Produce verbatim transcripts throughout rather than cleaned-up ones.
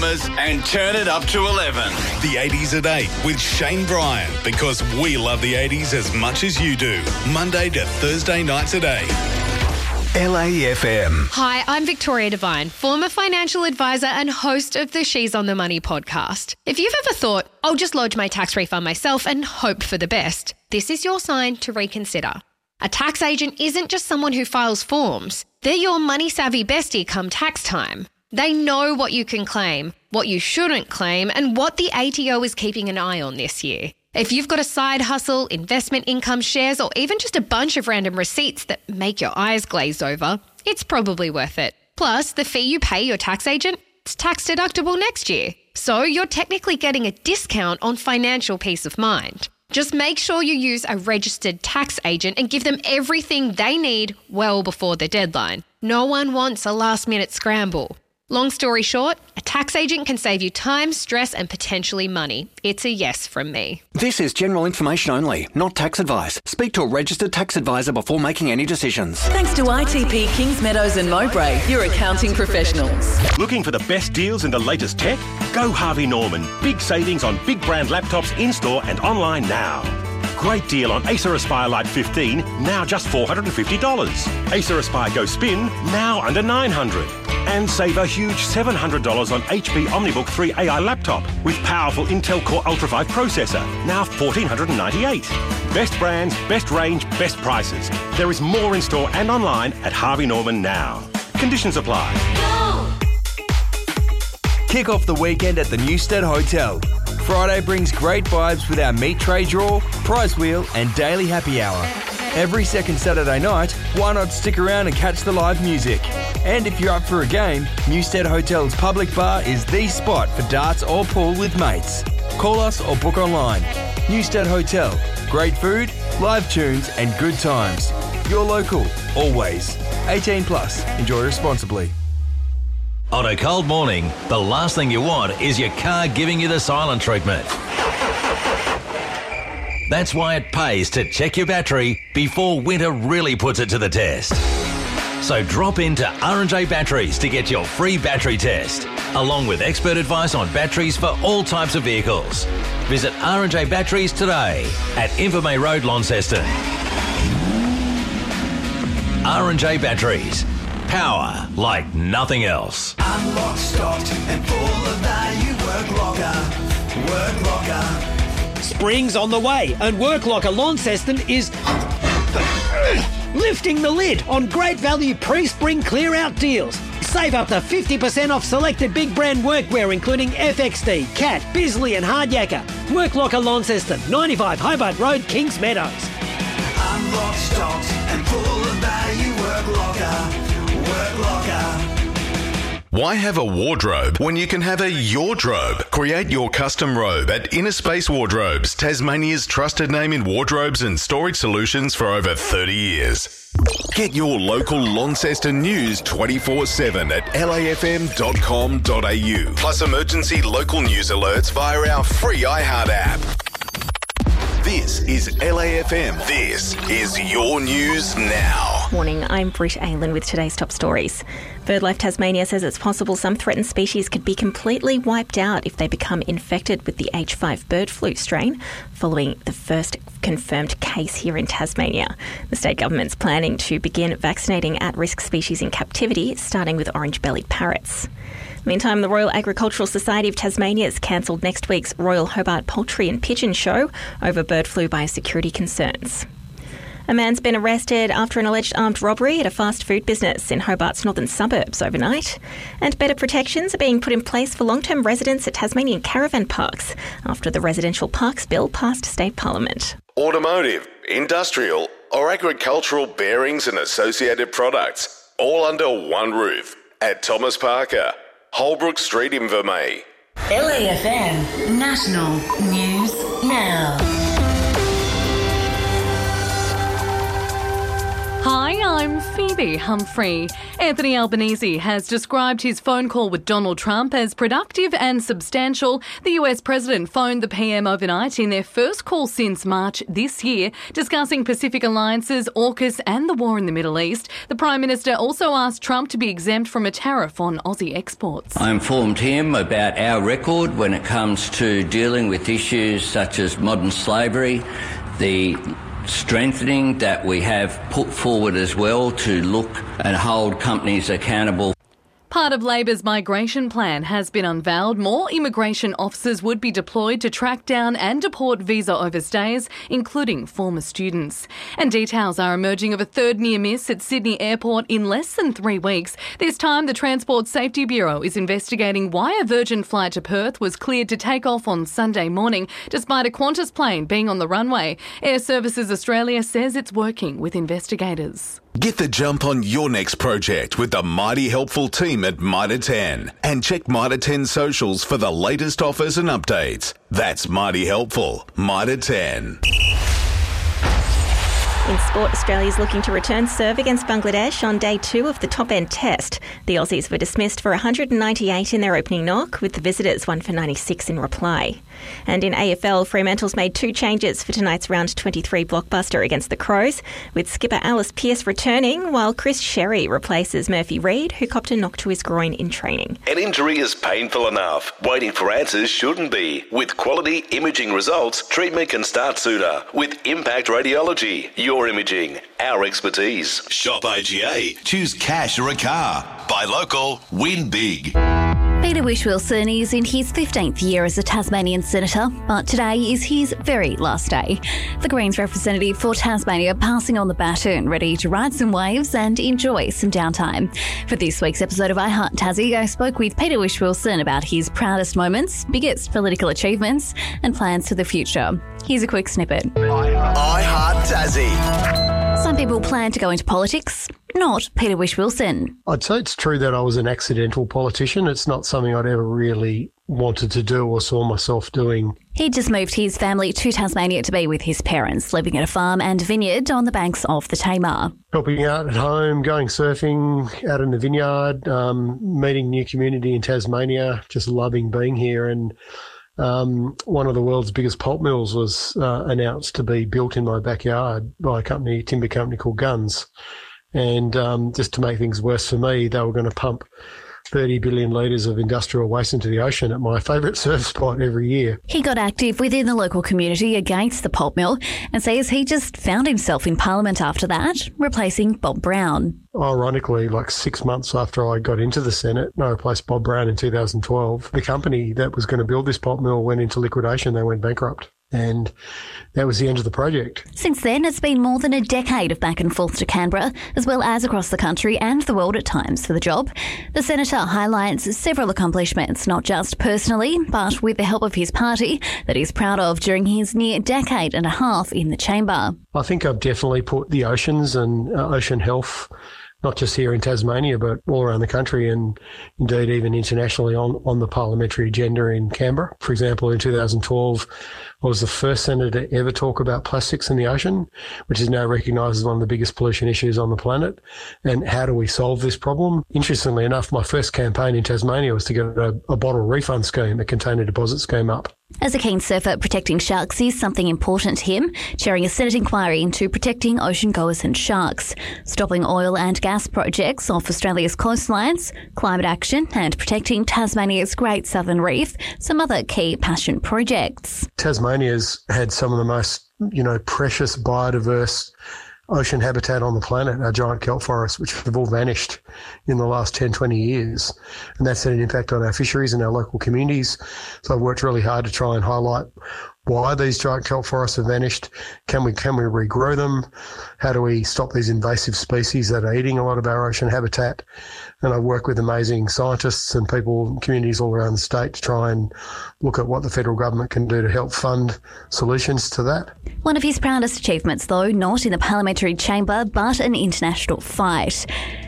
And turn it up to eleven. The eighties at eight with Shane Bryan, because we love the eighties as much as you do. Monday to Thursday nights at eight. L A F M. Hi, I'm Victoria Devine, former financial advisor and host of the She's on the Money podcast. If you've ever thought, I'll just lodge my tax refund myself and hope for the best, this is your sign to reconsider. A tax agent isn't just someone who files forms. They're your money-savvy bestie come tax time. They know what you can claim, what you shouldn't claim, and what the A T O is keeping an eye on this year. If you've got a side hustle, investment income, shares, or even just a bunch of random receipts that make your eyes glaze over, it's probably worth it. Plus, the fee you pay your tax agent, it's tax deductible next year. So you're technically getting a discount on financial peace of mind. Just make sure you use a registered tax agent and give them everything they need well before the deadline. No one wants a last-minute scramble. Long story short, a tax agent can save you time, stress, and potentially money. It's a yes from me. This is general information only, not tax advice. Speak to a registered tax advisor before making any decisions. Thanks to I T P Kings Meadows and Mowbray, your accounting professionals. Looking for the best deals and the latest tech? Go Harvey Norman. Big savings on big brand laptops in-store and online now. Great deal on Acer Aspire Lite fifteen, now just four hundred fifty dollars. Acer Aspire Go Spin, now under nine hundred dollars. And save a huge seven hundred dollars on H P OmniBook three A I laptop with powerful Intel Core Ultra five processor, now one thousand four hundred ninety-eight dollars. Best brands, best range, best prices. There is more in store and online at Harvey Norman now. Conditions apply. Kick off the weekend at the Newstead Hotel. Friday brings great vibes with our meat tray draw, prize wheel and daily happy hour. Every second Saturday night, why not stick around and catch the live music? And if you're up for a game, Newstead Hotel's public bar is the spot for darts or pool with mates. Call us or book online. Newstead Hotel. Great food, live tunes and good times. You're local, always. eighteen plus. Enjoy responsibly. On a cold morning, the last thing you want is your car giving you the silent treatment. That's why it pays to check your battery before winter really puts it to the test. So drop into R and J Batteries to get your free battery test, along with expert advice on batteries for all types of vehicles. Visit R and J Batteries today at Invermay Road, Launceston. R and J Batteries. Power like nothing else. I'm locked, stocked and full of value. Work Locker. Work Locker. Spring's on the way and Work Locker Launceston is lifting the lid on great value pre-spring clear-out deals. Save up to fifty percent off selected big brand workwear including F X D, Cat, Bisley and Hardyacker. Work Locker Launceston, ninety-five Hobart Road, Kings Meadows. I'm locked, stocked and full of value. Work Locker. Work Locker. Why have a wardrobe when you can have a yourdrobe? Create your custom robe at Inner Space Wardrobes, Tasmania's trusted name in wardrobes and storage solutions for over thirty years. Get your local Launceston news twenty-four seven at L A F M dot com dot A U. Plus emergency local news alerts via our free iHeart app. This is L A F M. This is your news now. Morning, I'm Britt Aylan with today's top stories. BirdLife Tasmania says it's possible some threatened species could be completely wiped out if they become infected with the H five bird flu strain, following the first confirmed case here in Tasmania. The state government's planning to begin vaccinating at-risk species in captivity, starting with orange-bellied parrots. Meantime, the Royal Agricultural Society of Tasmania has cancelled next week's Royal Hobart Poultry and Pigeon Show over bird flu biosecurity concerns. A man's been arrested after an alleged armed robbery at a fast food business in Hobart's northern suburbs overnight. And better protections are being put in place for long-term residents at Tasmanian caravan parks after the Residential Parks Bill passed State Parliament. Automotive, industrial or agricultural bearings and associated products, all under one roof at Thomas Parker, Holbrook Street, Invermay. L A F M National News Now. Hi, I'm Phoebe Humphrey. Anthony Albanese has described his phone call with Donald Trump as productive and substantial. The U S president phoned the P M overnight in their first call since March this year, discussing Pacific alliances, AUKUS and the war in the Middle East. The Prime Minister also asked Trump to be exempt from a tariff on Aussie exports. I informed him about our record when it comes to dealing with issues such as modern slavery, the strengthening that we have put forward as well to look and hold companies accountable. Part of Labor's migration plan has been unveiled. More immigration officers would be deployed to track down and deport visa overstays, including former students. And details are emerging of a third near miss at Sydney Airport in less than three weeks. This time, the Transport Safety Bureau is investigating why a Virgin flight to Perth was cleared to take off on Sunday morning, despite a Qantas plane being on the runway. Air Services Australia says it's working with investigators. Get the jump on your next project with the mighty helpful team at Mitre ten. And check Mitre ten socials for the latest offers and updates. That's mighty helpful. Mitre ten. In sport, Australia's looking to return serve against Bangladesh on day two of the top-end test. The Aussies were dismissed for one hundred ninety-eight in their opening knock, with the visitors one for ninety-six in reply. And in A F L, Fremantle's made two changes for tonight's round twenty-three blockbuster against the Crows, with skipper Alice Pearce returning, while Chris Sherry replaces Murphy Reid, who copped a knock to his groin in training. An injury is painful enough. Waiting for answers shouldn't be. With quality imaging results, treatment can start sooner. With Impact Radiology, your imaging, our expertise. Shop A G A. Choose cash or a car. Buy local. Win big. Peter Whish-Wilson is in his fifteenth year as a Tasmanian senator, but today is his very last day. The Greens representative for Tasmania passing on the baton, ready to ride some waves and enjoy some downtime. For this week's episode of I Heart Tassie, I spoke with Peter Whish-Wilson about his proudest moments, biggest political achievements and plans for the future. Here's a quick snippet. I Heart Tassie. Some people plan to go into politics, not Peter Whish-Wilson. I'd say it's true that I was an accidental politician. It's not something I'd ever really wanted to do or saw myself doing. He just moved his family to Tasmania to be with his parents, living at a farm and vineyard on the banks of the Tamar. Helping out at home, going surfing out in the vineyard, um, meeting new community in Tasmania, just loving being here. And Um, one of the world's biggest pulp mills was uh, announced to be built in my backyard by a company, timber company called Guns. And um, just to make things worse for me, they were going to pump thirty billion litres of industrial waste into the ocean at my favourite surf spot every year. He got active within the local community against the pulp mill and says he just found himself in Parliament after that, replacing Bob Brown. Ironically, like six months after I got into the Senate, I replaced Bob Brown in two thousand twelve. The company that was going to build this pulp mill went into liquidation. They went bankrupt. And that was the end of the project. Since then, it's been more than a decade of back and forth to Canberra, as well as across the country and the world at times for the job. The Senator highlights several accomplishments, not just personally, but with the help of his party, that he's proud of during his near decade and a half in the chamber. I think I've definitely put the oceans and uh, ocean health, not just here in Tasmania, but all around the country and indeed even internationally on, on the parliamentary agenda in Canberra. For example, in two thousand twelve, I was the first senator to ever talk about plastics in the ocean, which is now recognised as one of the biggest pollution issues on the planet. And how do we solve this problem? Interestingly enough, my first campaign in Tasmania was to get a, a bottle refund scheme, a container deposit scheme up. As a keen surfer, protecting sharks is something important to him, chairing a Senate inquiry into protecting ocean goers and sharks, stopping oil and gas projects off Australia's coastlines, climate action and protecting Tasmania's Great Southern Reef, some other key passion projects. Tasmania's had some of the most, you know, precious biodiverse ocean habitat on the planet, our giant kelp forests, which have all vanished in the last ten, twenty years. And that's had an impact on our fisheries and our local communities. So I've worked really hard to try and highlight why these giant kelp forests have vanished. Can we can we regrow them? How do we stop these invasive species that are eating a lot of our ocean habitat? And I work with amazing scientists and people, communities all around the state to try and look at what the federal government can do to help fund solutions to that. One of his proudest achievements, though, not in the parliamentary chamber, but an international fight.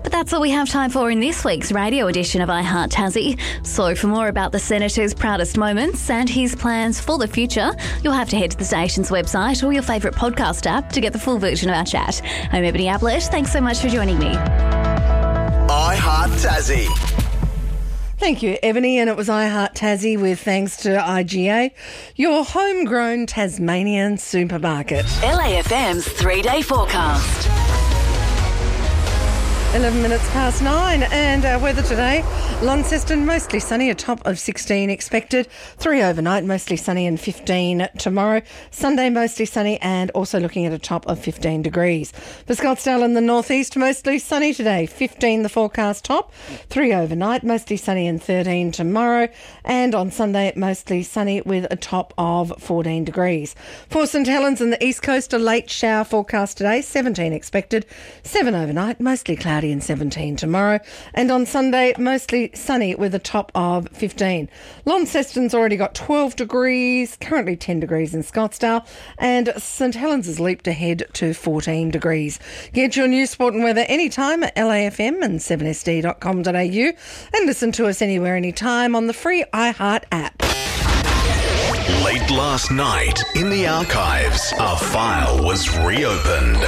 But that's all we have time for in this week's radio edition of iHeart Tassie. So for more about the Senator's proudest moments and his plans for the future, you'll have to head to the station's website or your favourite podcast app to get the full version of our chat. I'm Ebony Ablett. Thanks so much for joining me. iHeart Tassie. Thank you, Ebony, and it was iHeart Tassie with thanks to I G A, your homegrown Tasmanian supermarket. L A F M's three-day forecast. eleven minutes past nine, and our weather today, Launceston mostly sunny, a top of sixteen expected, three overnight, mostly sunny and fifteen tomorrow, Sunday mostly sunny and also looking at a top of fifteen degrees. For Scottsdale in the northeast, mostly sunny today, fifteen the forecast top, three overnight, mostly sunny and thirteen tomorrow, and on Sunday mostly sunny with a top of fourteen degrees. For St Helens and the east coast, a late shower forecast today, seventeen expected, seven overnight, mostly cloudy and seventeen tomorrow, and on Sunday mostly sunny with a top of fifteen. Launceston's already got twelve degrees, currently ten degrees in Scottsdale, and St Helens has leaped ahead to fourteen degrees. Get your news, sport and weather anytime at L A F M and seven S D dot com dot A U, and listen to us anywhere anytime on the free iHeart app. Late last night, in the archives, a file was reopened.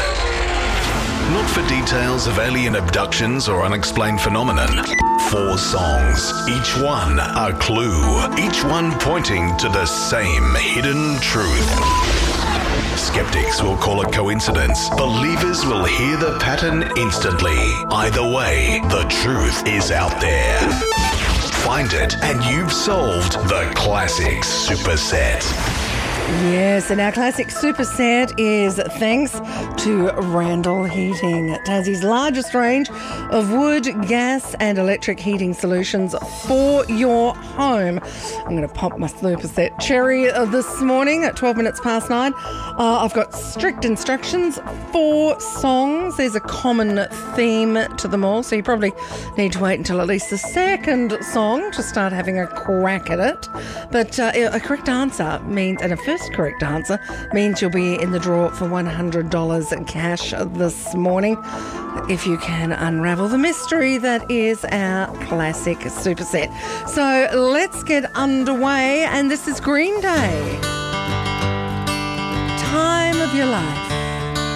Not for details of alien abductions or unexplained phenomenon. Four songs, each one a clue, each one pointing to the same hidden truth. Skeptics will call it coincidence. Believers will hear the pattern instantly. Either way, the truth is out there. Find it and you've solved the classic superset. Yes, and our classic superset is thanks to Randall Heating, Tassie's largest range of wood, gas and electric heating solutions for your home. I'm going to pop my superset cherry this morning at twelve minutes past nine. Uh, I've got strict instructions, four songs. There's a common theme to them all, so you probably need to wait until at least the second song to start having a crack at it. But uh, a correct answer means, and a first correct answer means you'll be in the draw for one hundred dollars cash this morning if you can unravel the mystery that is our classic superset. So let's get underway, and this is Green Day. Time of Your Life.